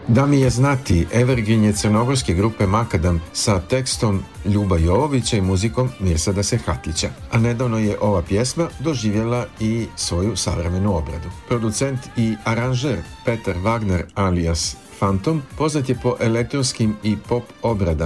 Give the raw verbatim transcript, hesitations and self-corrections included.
Da mi je znati, evergreen je crnogorske grupe Makadam sa tekstom Ljuba Jovovića i muzikom Mirsada Serhatlića. A nedavno je ova pjesma doživjela i svoju savremenu obradu. Producent i aranžer Petar Wagner alias Phantom poznat je po elektronskim i pop obradama